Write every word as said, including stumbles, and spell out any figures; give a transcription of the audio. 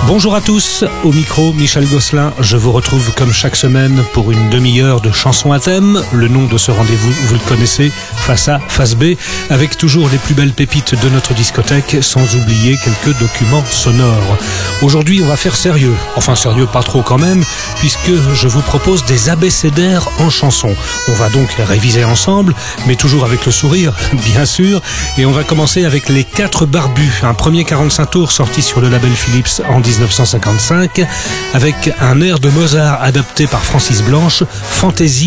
Bonjour à tous, au micro Michel Gosselin, je vous retrouve comme chaque semaine pour une demi-heure de chansons à thème. Le nom de ce rendez-vous, vous le connaissez, face A, face B, avec toujours les plus belles pépites de notre discothèque, sans oublier quelques documents sonores. Aujourd'hui, on va faire sérieux, enfin sérieux pas trop quand même, puisque je vous propose des abécédaires en chansons. On va donc réviser ensemble, mais toujours avec le sourire, bien sûr, et on va commencer avec les quatre barbus, un premier quarante-cinq tours sorti sur le label Philips en dix-neuf cent cinquante-cinq, avec un air de Mozart adapté par Francis Blanche, Fantaisie